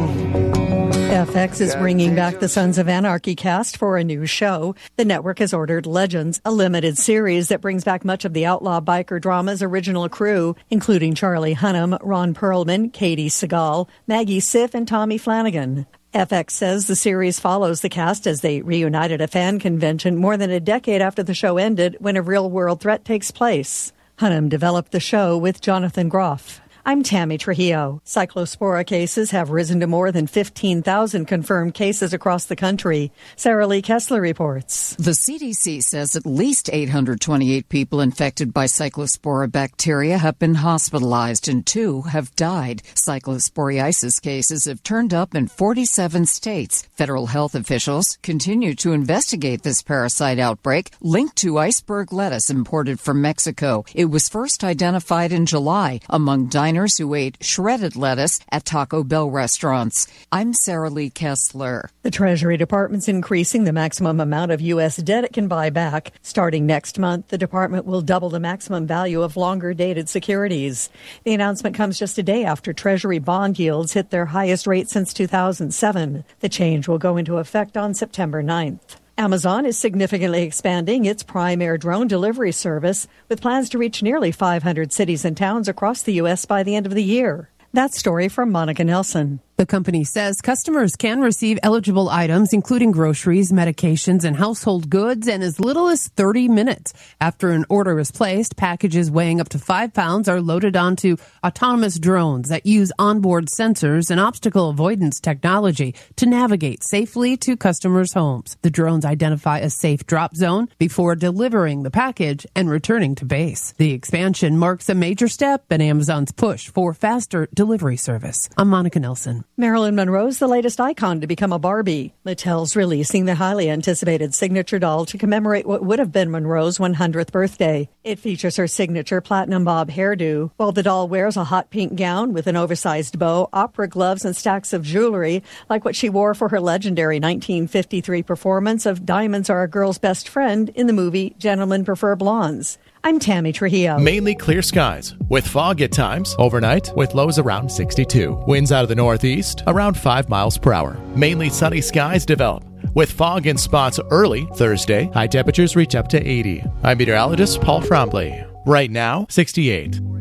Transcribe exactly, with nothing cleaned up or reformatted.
F X is bringing back the Sons of Anarchy cast for a new show. The network has ordered Legends, a limited series that brings back much of the outlaw biker drama's original crew, including Charlie Hunnam, Ron Perlman, Katie Seagal, Maggie Siff, and Tommy Flanagan. F X says the series follows the cast as they reunited at a fan convention more than a decade after the show ended when a real-world threat takes place. Hunnam developed the show with Jonathan Groff. I'm Tammy Trujillo. Cyclospora cases have risen to more than fifteen thousand confirmed cases across the country. Sarah Lee Kessler reports. The C D C says at least eight hundred twenty-eight people infected by Cyclospora bacteria have been hospitalized and two have died. Cyclosporiasis cases have turned up in forty-seven states. Federal health officials continue to investigate this parasite outbreak linked to iceberg lettuce imported from Mexico. It was first identified in July among diners who ate shredded lettuce at Taco Bell restaurants. I'm Sarah Lee Kessler. The Treasury Department's increasing the maximum amount of U S debt it can buy back. Starting next month, the department will double the maximum value of longer-dated securities. The announcement comes just a day after Treasury bond yields hit their highest rate since two thousand seven. The change will go into effect on September ninth. Amazon is significantly expanding its Prime Air drone delivery service with plans to reach nearly five hundred cities and towns across the U S by the end of the year. That story from Monica Nelson. The company says customers can receive eligible items, including groceries, medications, and household goods, in as little as thirty minutes. After an order is placed, packages weighing up to five pounds are loaded onto autonomous drones that use onboard sensors and obstacle avoidance technology to navigate safely to customers' homes. The drones identify a safe drop zone before delivering the package and returning to base. The expansion marks a major step in Amazon's push for faster delivery service. I'm Monica Nelson. Marilyn Monroe's the latest icon to become a Barbie. Mattel's releasing the highly anticipated signature doll to commemorate what would have been Monroe's one hundredth birthday. It features her signature platinum bob hairdo, while the doll wears a hot pink gown with an oversized bow, opera gloves, and stacks of jewelry, like what she wore for her legendary nineteen fifty-three performance of Diamonds Are a Girl's Best Friend in the movie Gentlemen Prefer Blondes. I'm Tammy Trujillo. Mainly clear skies, with fog at times, overnight, with lows around sixty-two. Winds out of the northeast, around five miles per hour. Mainly sunny skies develop, with fog in spots early Thursday. High temperatures reach up to eighty. I'm meteorologist Paul Frombley. Right now, sixty-eight.